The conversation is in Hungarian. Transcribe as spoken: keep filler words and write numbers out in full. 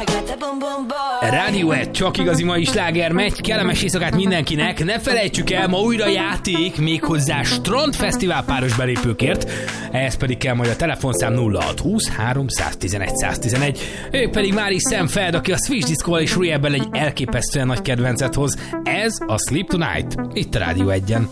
Rádió egy, csak igazi mai sláger megy, kellemes éjszakát mindenkinek, ne felejtsük el, ma újra játék, méghozzá Strandfesztivál páros belépőkért, ehhez pedig kell majd a telefonszám nulla hat húsz háromszáztizenegy száztizenegy, ők pedig már is Sam Feld, aki a Switch Disco-val és Rehab-ben egy elképesztően nagy kedvencet hoz, ez a Sleep Tonight, itt a Rádió egyen.